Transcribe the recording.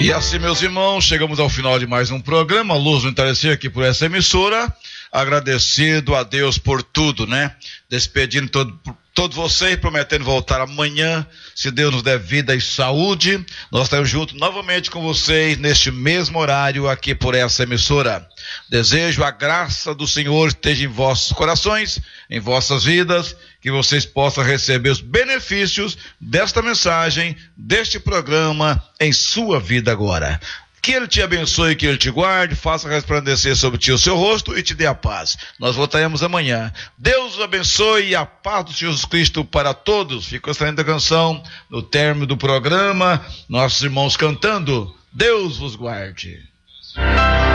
E assim, meus irmãos, chegamos ao final de mais um programa, Luz no Entardecer, aqui por essa emissora, agradecido a Deus por tudo, né? Despedindo todos vocês, prometendo voltar amanhã, se Deus nos der vida e saúde. Nós estaremos juntos novamente com vocês, neste mesmo horário, aqui por essa emissora. Desejo a graça do Senhor esteja em vossos corações, em vossas vidas, que vocês possam receber os benefícios desta mensagem, deste programa, em sua vida agora. Que Ele te abençoe, que Ele te guarde, faça resplandecer sobre ti o seu rosto e te dê a paz. Nós voltaremos amanhã. Deus os abençoe e a paz do Senhor Jesus Cristo para todos. Ficou excelente a canção no término do programa, nossos irmãos cantando, Deus vos guarde.